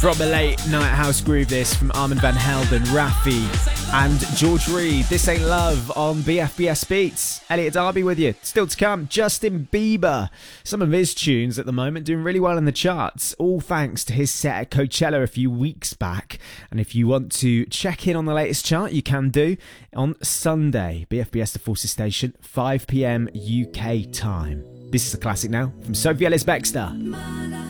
From a late night house groove, this from Armand van Helden, Raffi and George Reed. This Ain't Love on BFBS Beats. Elliot Darby with you. Still to come, Justin Bieber. Some of his tunes at the moment doing really well in the charts, all thanks to his set at Coachella a few weeks back. And if you want to check in on the latest chart, you can do on Sunday. BFBS The Forces Station, 5 p.m. UK time. This is a classic now from Sophie Ellis-Bextor.